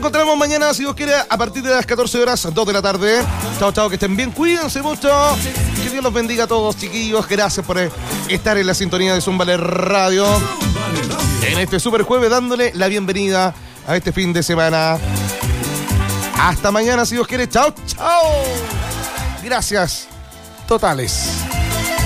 reencontramos mañana, si Dios quiere, a partir de las 14 horas, 2 de la tarde. Chao, chao, que estén bien, cuídense mucho. Que Dios los bendiga a todos, chiquillos. Gracias por estar en la sintonía de Zúmbale Radio. En este super jueves, dándole la bienvenida a este fin de semana. Hasta mañana, si Dios quiere. Chao, chao. Gracias totales.